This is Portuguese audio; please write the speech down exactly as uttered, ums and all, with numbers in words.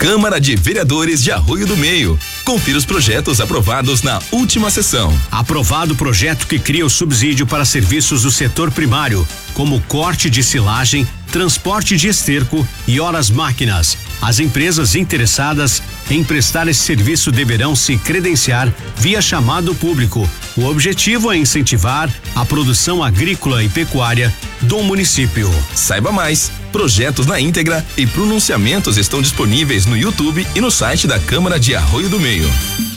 Câmara de Vereadores de Arroio do Meio. Confira os projetos aprovados na última sessão. Aprovado o projeto que cria o subsídio para serviços do setor primário, como corte de silagem, transporte de esterco e horas máquinas. As empresas interessadas em prestar esse serviço deverão se credenciar via chamado público. O objetivo é incentivar a produção agrícola e pecuária do município. Saiba mais. Projetos na íntegra e pronunciamentos estão disponíveis no YouTube e no site da Câmara de Arroio do Meio.